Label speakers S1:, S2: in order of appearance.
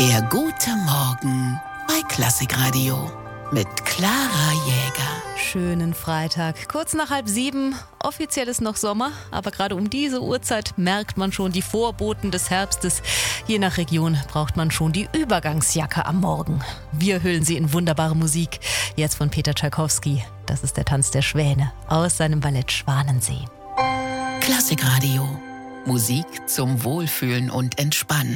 S1: Der gute Morgen bei Klassikradio mit Clara Jäger.
S2: Schönen Freitag, kurz nach 6:30. Offiziell ist noch Sommer, aber gerade um diese Uhrzeit merkt man schon die Vorboten des Herbstes. Je nach Region braucht man schon die Übergangsjacke am Morgen. Wir hüllen sie in wunderbare Musik. Jetzt von Peter Tschaikowski. Das ist der Tanz der Schwäne aus seinem Ballett Schwanensee.
S1: Klassikradio. Musik zum Wohlfühlen und Entspannen.